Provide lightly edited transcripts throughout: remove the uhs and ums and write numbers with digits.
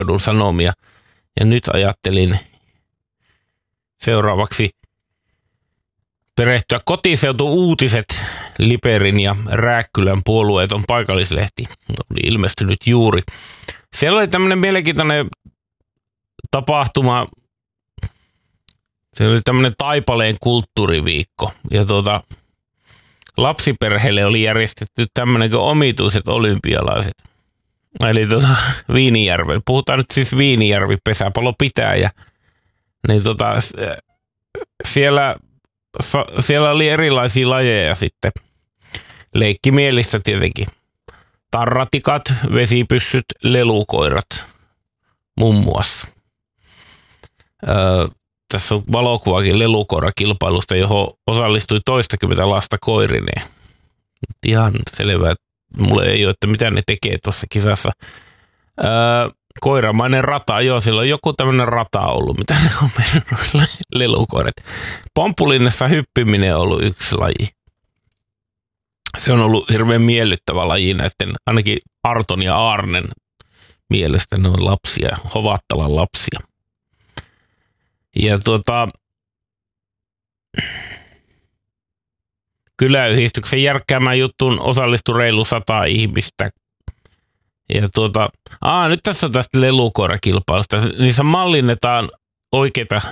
Maaseudun Sanomia. Ja nyt ajattelin seuraavaksi perehtyä Kotiseutu-uutiset. Liperin ja Rääkkylän puolueeton paikallislehti oli ilmestynyt juuri. Siellä oli tämmöinen mielenkiintoinen tapahtuma. Se oli tämmöinen Taipaleen kulttuuriviikko. Ja lapsiperheille oli järjestetty tämmöinen kuin omituiset olympialaiset. Eli Viinijärven. Puhutaan nyt siis Viinijärvi pesäpallopitäjä. Niin siellä oli erilaisia lajeja sitten. Leikkimielistä tietenkin. Tarratikat, vesipyssyt, lelukoirat muun muassa. Tässä on valokuvakin lelukoirakilpailusta, johon osallistui 20 lasta koirineen. Ihan selvää, että mulle ei ole, että mitä ne tekee tuossa kisassa. Koiramainen rata, joo, siellä on joku tämmöinen rata ollut, mitä ne on mennyt lelukoirat. Pomppulinnassa hyppiminen on ollut yksi laji. Se on ollut hirveän miellyttävä laji näiden, ainakin Arton ja Aarnen mielestä ne on lapsia, Hovattalan lapsia. Ja kyläyhdistyksen järkkäämään juttuun osallistui reilu 100 ihmistä. Ja nyt tässä on tästä lelukoirakilpailusta. Niissä mallinnetaan oikeita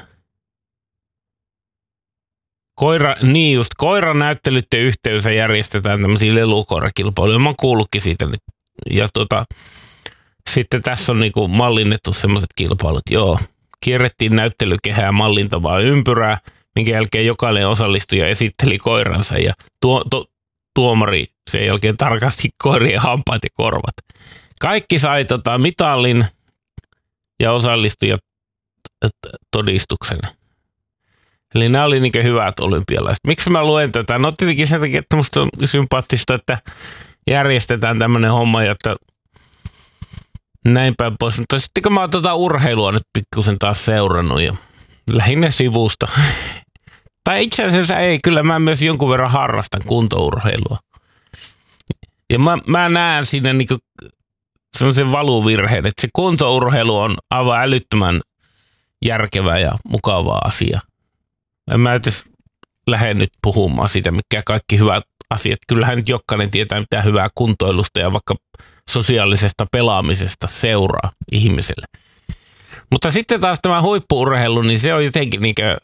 koiranäyttelyiden yhteydessä järjestetään tämmöisiä lelukoirakilpailuja. Mä oon kuullutkin siitä nyt. Ja sitten tässä on niinku mallinnettu semmoiset kilpailut. Joo, kierrettiin näyttelykehää mallintavaa ympyrää, minkä jälkeen jokainen osallistuja esitteli koiransa ja tuomari sen jälkeen tarkasti koirien hampaat ja korvat. Kaikki sai mitallin ja osallistujat todistuksen. Eli nämä oli niin hyvät olympialaiset. Miksi mä luen tätä? No tietenkin sen takia, että musta on sympaattista, että järjestetään tämmöinen homma, että näin päin pois. Mutta sitten kun mä oon urheilua nyt pikkusen taas seurannut ja lähinnä sivusta. Tai itse asiassa ei, kyllä mä myös jonkun verran harrastan kuntourheilua. Ja mä näen siinä niinku semmoisen valuvirheen, että se kuntourheilu on aivan älyttömän järkevä ja mukava asia. En mä edes lähde nyt puhumaan siitä, mikä kaikki hyvät asiat. Kyllähän nyt jokainen tietää, mitä hyvää kuntoilusta ja vaikka sosiaalisesta pelaamisesta seuraa ihmiselle. Mutta sitten taas tämä huippu-urheilu, niin se on jotenkin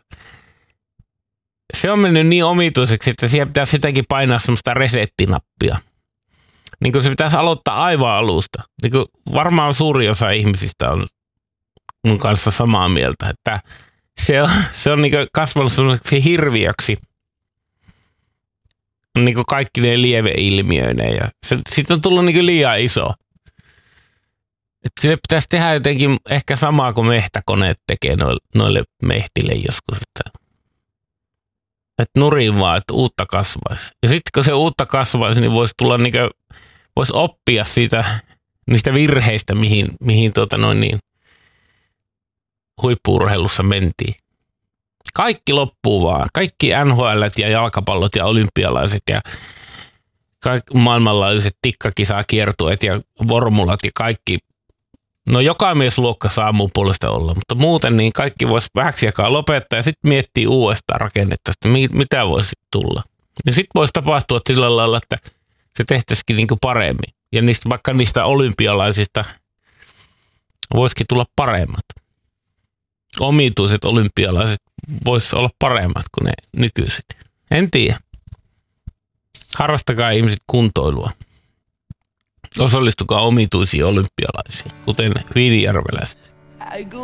se on mennyt niin omituiseksi, että siellä pitäisi sitäkin painaa semmoista resettinappia. Niin kuin se pitäisi aloittaa aivan alusta. Niin kuin varmaan suuri osa ihmisistä on mun kanssa samaa mieltä, että se on niin kuin kasvanut semmoiseksi hirviöksi. Niin kuin kaikki ne lieveilmiöineen. Ja siitä on tullut niin kuin liian iso. Että sille pitäisi tehdä jotenkin ehkä samaa kuin mehtäkoneet tekee noille mehtille joskus. Että nurin vaan, että uutta kasvaisi. Ja sitten kun se uutta kasvaisi, niin voisi oppia niistä virheistä, mihin huippu-urheilussa mentiin. Kaikki loppuu vaan. Kaikki NHL:t ja jalkapallot ja olympialaiset ja kaikki maailmanlaajuiset tikkakisakiertueet ja formulat ja kaikki. No joka miesluokka saa mun puolesta olla, mutta muuten niin kaikki voisi vähäksi aikaa lopettaa ja sitten miettiä uudestaan rakennetta, että mitä voisi tulla. Ja sitten voisi tapahtua sillä lailla, että se tehtäisikin niin kuin paremmin. Ja vaikka niistä olympialaisista voisikin tulla paremmat. Omituiset olympialaiset voisi olla paremmat kuin ne nykyiset. En tiedä. Harrastakaa ihmiset kuntoilua. Osallistukaa omituisiin olympialaisiin, kuten viinijärveläiset.